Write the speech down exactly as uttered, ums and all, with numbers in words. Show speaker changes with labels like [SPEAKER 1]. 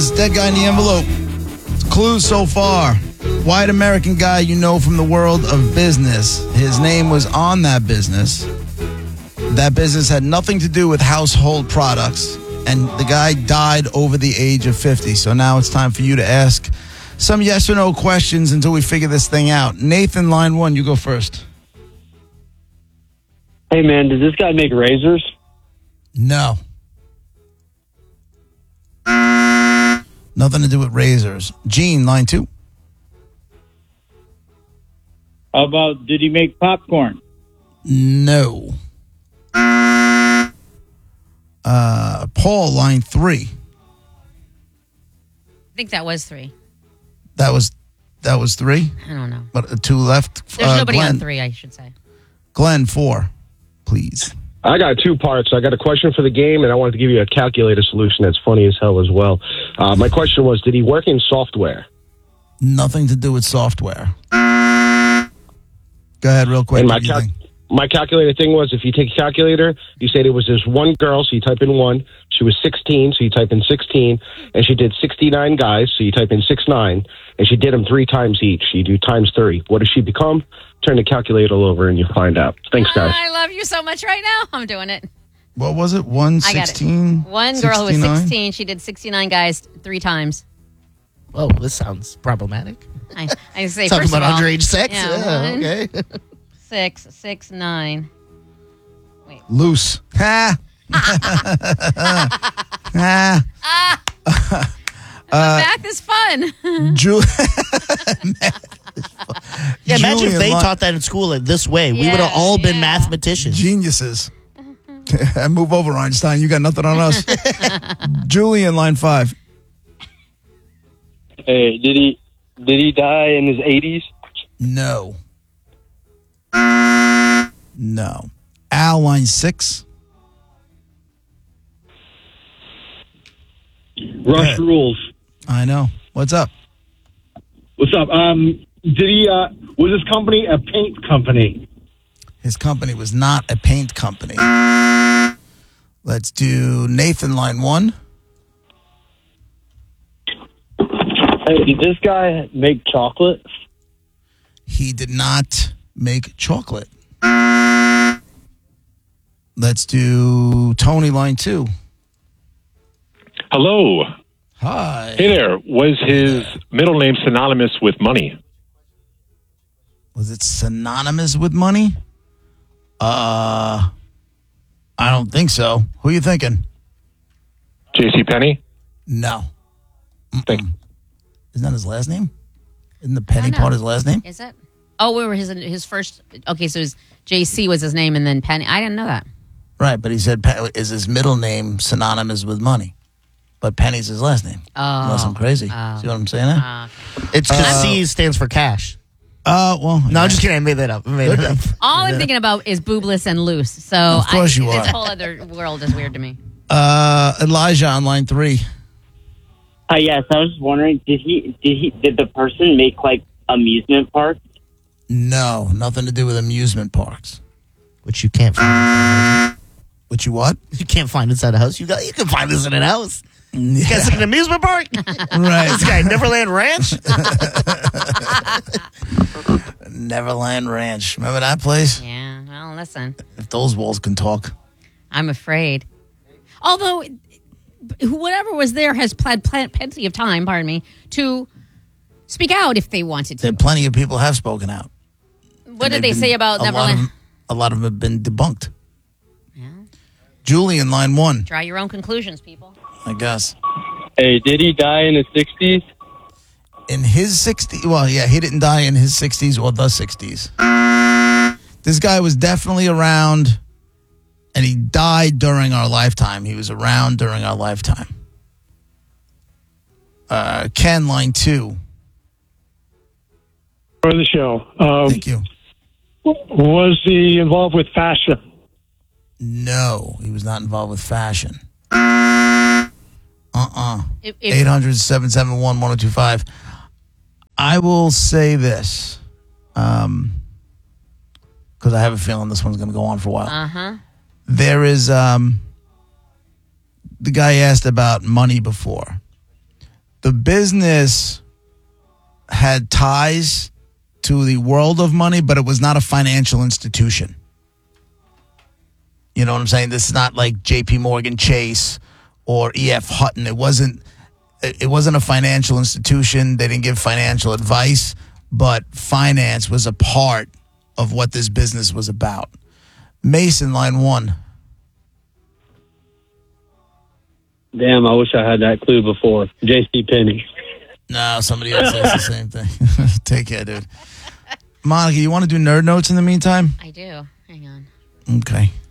[SPEAKER 1] is Dead Guy in the Envelope. Clues so far. White American guy you know from the world of business. His name was on that business. That business had nothing to do with household products. And the guy died over the age of fifty. So now it's time for you to ask some yes or no questions until we figure this thing out. Nathan, line one, you go first.
[SPEAKER 2] Hey, man, does this guy make razors?
[SPEAKER 1] No. Nothing to do with razors. Gene, line two.
[SPEAKER 3] How about, did he make popcorn?
[SPEAKER 1] No. Uh, Paul, line three.
[SPEAKER 4] I think that was three.
[SPEAKER 1] That was that was three?
[SPEAKER 4] I don't know.
[SPEAKER 1] But uh, two left.
[SPEAKER 4] There's
[SPEAKER 1] uh,
[SPEAKER 4] nobody
[SPEAKER 1] Glenn,
[SPEAKER 4] on three, I should say.
[SPEAKER 1] Glenn, four, please.
[SPEAKER 5] I got two parts. I got a question for the game, and I wanted to give you a calculator solution that's funny as hell as well. Uh, my question was, did he work in software?
[SPEAKER 1] Nothing to do with software. Go ahead real quick.
[SPEAKER 5] And my,
[SPEAKER 1] What do you
[SPEAKER 5] cal-
[SPEAKER 1] think?
[SPEAKER 5] my calculator thing was, if you take a calculator, you say there was this one girl, so you type in one. She was sixteen, so you type in sixteen. And she did sixty-nine guys, so you type in six nine. And she did them three times each. You do times thirty. What does she become? Turn the calculator over and you find out. Thanks, guys.
[SPEAKER 4] I love you so much right now. I'm doing it.
[SPEAKER 1] What was it? One
[SPEAKER 4] I got it.
[SPEAKER 1] sixteen?
[SPEAKER 4] One girl who was
[SPEAKER 1] sixty-nine?
[SPEAKER 4] sixteen. She did sixty-nine guys three times.
[SPEAKER 6] Oh, this sounds problematic.
[SPEAKER 4] I, I say
[SPEAKER 6] Talking
[SPEAKER 4] first
[SPEAKER 6] about
[SPEAKER 4] of all,
[SPEAKER 6] underage sex?
[SPEAKER 4] Yeah,
[SPEAKER 6] Yeah,
[SPEAKER 4] one,
[SPEAKER 6] okay.
[SPEAKER 4] Six, six, nine.
[SPEAKER 1] Loose. Ha! ha!
[SPEAKER 4] Uh, math is fun.
[SPEAKER 1] Ju-
[SPEAKER 6] Yeah, imagine
[SPEAKER 1] Julian
[SPEAKER 6] if they
[SPEAKER 1] Li-
[SPEAKER 6] taught that in school like this way. We
[SPEAKER 4] Yeah,
[SPEAKER 6] would have all been
[SPEAKER 4] yeah.
[SPEAKER 6] mathematicians.
[SPEAKER 1] Geniuses. Move over, Einstein. You got nothing on us. Julian, line five.
[SPEAKER 2] Hey, did he did he die in his eighties?
[SPEAKER 1] No. No. Al, line six.
[SPEAKER 3] Rush rules.
[SPEAKER 1] I know. What's up?
[SPEAKER 3] What's up? Um, did he, uh, was his company a paint company?
[SPEAKER 1] His company was not a paint company. Let's do Nathan, line one.
[SPEAKER 2] Hey, did this guy make chocolate?
[SPEAKER 1] He did not make chocolate. Let's do Tony, line two.
[SPEAKER 7] Hello.
[SPEAKER 1] Hi.
[SPEAKER 7] Hey there. Was his middle name synonymous with money?
[SPEAKER 1] Was it synonymous with money? Uh, I don't think so. Who are you thinking?
[SPEAKER 7] J C Penney?
[SPEAKER 1] No.
[SPEAKER 7] Think.
[SPEAKER 1] Isn't that his last name? Isn't the Penny
[SPEAKER 4] I know.
[SPEAKER 1] part his last name?
[SPEAKER 4] Is it? Oh, we were his his first. Okay, so his J C was his name, and then Penny. I didn't know that.
[SPEAKER 1] Right, but he said, Pe- is his middle name synonymous with money? But Penny's his last name.
[SPEAKER 4] Oh,
[SPEAKER 1] Unless I'm crazy.
[SPEAKER 4] oh.
[SPEAKER 1] See what I'm saying there?
[SPEAKER 4] Uh,
[SPEAKER 6] It's because
[SPEAKER 1] Uh,
[SPEAKER 6] C stands for cash.
[SPEAKER 1] Uh, well.
[SPEAKER 6] No, I'm just kidding. I made that up. I made it up.
[SPEAKER 4] all I'm thinking about is boobless and loose. So
[SPEAKER 1] Of course
[SPEAKER 4] I,
[SPEAKER 1] you
[SPEAKER 4] this
[SPEAKER 1] are.
[SPEAKER 4] whole other world is weird to me.
[SPEAKER 1] Uh, Elijah on line three.
[SPEAKER 8] Hi, yes, I was just wondering, did he, did he, did the person make like amusement parks?
[SPEAKER 1] No, nothing to do with amusement parks.
[SPEAKER 6] Which you can't find.
[SPEAKER 1] Which you what?
[SPEAKER 6] You can't find inside a house. You got. You can find this in a house. You guys in an amusement park?
[SPEAKER 1] Right.
[SPEAKER 6] This guy, Neverland Ranch?
[SPEAKER 1] Neverland Ranch. Remember that place?
[SPEAKER 4] Yeah. Well, listen,
[SPEAKER 1] If those walls can talk.
[SPEAKER 4] I'm afraid. Although, whatever was there has had pl- plenty of time. Pardon me to speak out if they wanted to.
[SPEAKER 1] There plenty of people have spoken out.
[SPEAKER 4] What did
[SPEAKER 1] And
[SPEAKER 4] they
[SPEAKER 1] they've
[SPEAKER 4] say
[SPEAKER 1] been-
[SPEAKER 4] about
[SPEAKER 1] a lot of
[SPEAKER 4] Neverland?
[SPEAKER 1] them- A lot of them have been debunked.
[SPEAKER 4] Yeah.
[SPEAKER 1] Julian, line one,
[SPEAKER 4] Draw your own conclusions, people.
[SPEAKER 1] I guess.
[SPEAKER 2] Hey, did he die in his sixties?
[SPEAKER 1] In his sixties, well, yeah, he didn't die in his sixties or the sixties. This guy was definitely around, and he died during our lifetime. He was around during our lifetime. Uh, Ken, line two.
[SPEAKER 3] For the show. Um,
[SPEAKER 1] Thank you.
[SPEAKER 3] was he involved with fashion?
[SPEAKER 1] No, he was not involved with fashion. Uh-uh.
[SPEAKER 4] If, if,
[SPEAKER 1] eight hundred, seven seven one, one oh two five. I will say this, um, because I have a feeling this one's going to go on for a while.
[SPEAKER 4] uh-huh.
[SPEAKER 1] There is, um, the guy asked about money before. The business had ties to the world of money, but it was not a financial institution. You know what I'm saying? This is not like J P Morgan Chase or E F Hutton. It wasn't it wasn't a financial institution. They didn't give financial advice, but finance was a part of what this business was about. Mason, line one.
[SPEAKER 2] Damn, I wish I had that clue before. J C Penney.
[SPEAKER 1] No, somebody else says the same thing. Take care, dude. Monica, you want to do nerd notes in the meantime?
[SPEAKER 4] I do. Hang on.
[SPEAKER 1] Okay.